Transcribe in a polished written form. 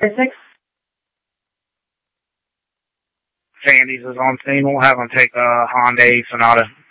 Sandy's is on scene. We'll have them take a Hyundai Sonata.